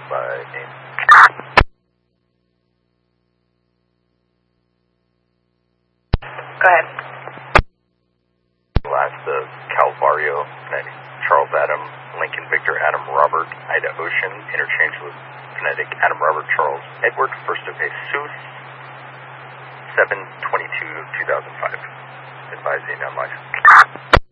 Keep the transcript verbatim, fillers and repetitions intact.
by name. Go ahead. Last of Calvario, Charles Adam, Lincoln Victor Adam Robert, Ida Ocean, interchange with phonetic Adam Robert Charles Edward, first of Jesus, seven twenty-two two thousand five. Advising on life.